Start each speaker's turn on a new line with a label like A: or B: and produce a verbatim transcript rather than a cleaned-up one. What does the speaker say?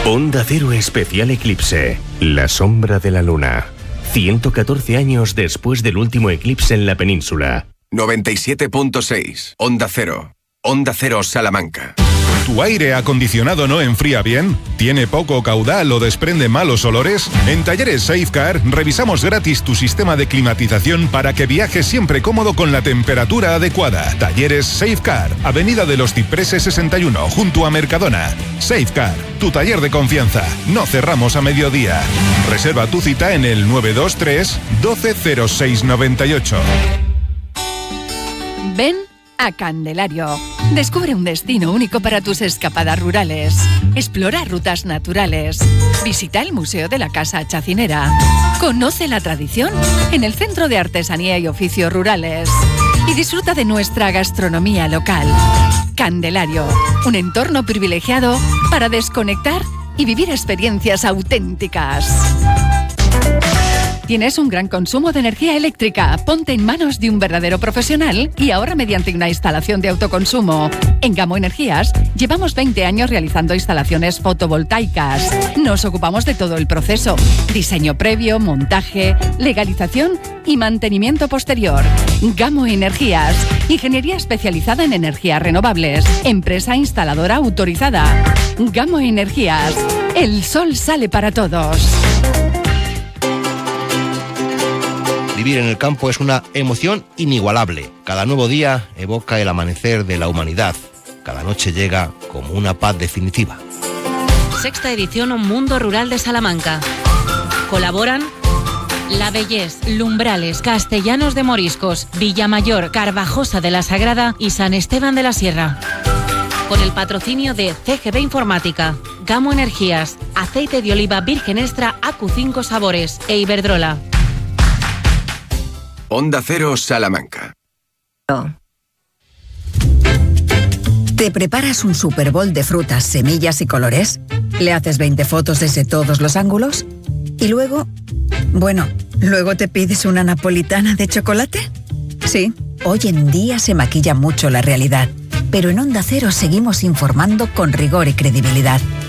A: Onda Cero Especial Eclipse. La sombra de la luna. ciento catorce años después del último eclipse en la península.
B: noventa y siete punto seis. Onda Cero. Onda Cero Salamanca.
C: ¿Tu aire acondicionado no enfría bien? ¿Tiene poco caudal o desprende malos olores? En Talleres Safecar revisamos gratis tu sistema de climatización para que viajes siempre cómodo con la temperatura adecuada. Talleres Safecar, Avenida de los Cipreses sesenta y uno, junto a Mercadona. Safecar, tu taller de confianza. No cerramos a mediodía. Reserva tu cita en el nueve dos tres, doce cero seis noventa y ocho.
D: Ven a Candelario. Descubre un destino único para tus escapadas rurales. Explora rutas naturales. Visita el Museo de la Casa Chacinera. Conoce la tradición en el Centro de Artesanía y Oficios Rurales. Y disfruta de nuestra gastronomía local. Candelario, un entorno privilegiado para desconectar y vivir experiencias auténticas. ¿Tienes un gran consumo de energía eléctrica? Ponte en manos de un verdadero profesional y ahora mediante una instalación de autoconsumo. En Gamo Energías llevamos veinte años realizando instalaciones fotovoltaicas. Nos ocupamos de todo el proceso: diseño previo, montaje, legalización y mantenimiento posterior. Gamo Energías, ingeniería especializada en energías renovables, empresa instaladora autorizada. Gamo Energías, el sol sale para todos.
E: Vivir en el campo es una emoción inigualable. Cada nuevo día evoca el amanecer de la humanidad. Cada noche llega como una paz definitiva.
F: Sexta edición Mundo Rural de Salamanca. Colaboran La Bellés, Lumbrales, Castellanos de Moriscos, Villamayor, Carvajosa de la Sagrada y San Esteban de la Sierra. Con el patrocinio de C G B Informática, Gamo Energías, Aceite de Oliva Virgen Extra A Q cinco Sabores e Iberdrola.
B: Onda Cero Salamanca.
G: ¿Te preparas un Super Bowl de frutas, semillas y colores? ¿Le haces veinte fotos desde todos los ángulos? ¿Y luego? Bueno, ¿luego te pides una napolitana de chocolate? Sí, hoy en día se maquilla mucho la realidad, pero en Onda Cero seguimos informando con rigor y credibilidad.